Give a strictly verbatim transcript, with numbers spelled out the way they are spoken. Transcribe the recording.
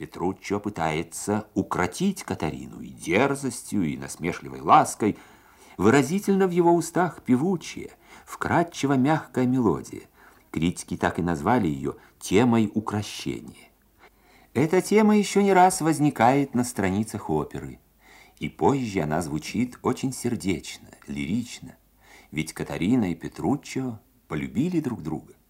Петруччо пытается укротить Катарину и дерзостью, и насмешливой лаской. Выразительно в его устах певучая, вкрадчиво мягкая мелодия. Критики так и назвали ее темой укрощения. Эта тема еще не раз возникает на страницах оперы, и позже она звучит очень сердечно, лирично, ведь Катарина и Петруччо полюбили друг друга.